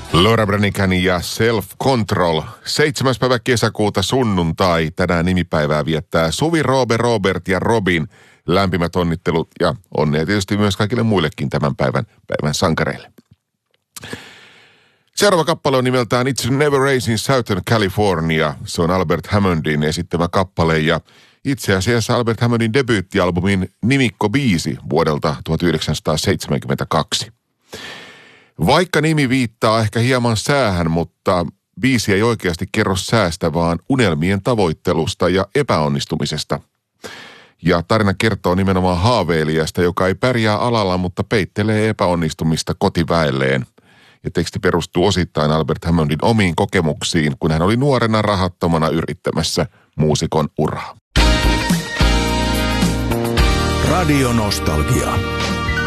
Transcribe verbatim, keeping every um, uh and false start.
Laura Branigan ja Self Control. seitsemäs päivä kesäkuuta sunnuntai. Tänään nimipäivää viettää Suvi, Roobe, Robert ja Robin. Lämpimät onnittelut ja onnea tietysti myös kaikille muillekin tämän päivän, päivän sankareille. Seuraava kappale on nimeltään It's Never Rains in Southern California. Se on Albert Hammondin esittämä kappale ja itse asiassa Albert Hammondin debyyttialbumin nimikkobiisi vuodelta tuhatyhdeksänsataaseitsemänkymmentäkaksi. Vaikka nimi viittaa ehkä hieman säähän, mutta biisi ei oikeasti kerro säästä, vaan unelmien tavoittelusta ja epäonnistumisesta. Ja tarina kertoo nimenomaan haaveilijasta, joka ei pärjää alalla, mutta peittelee epäonnistumista kotiväelleen. Ja teksti perustuu osittain Albert Hammondin omiin kokemuksiin, kun hän oli nuorena rahattomana yrittämässä muusikon uraa. Radio Nostalgia.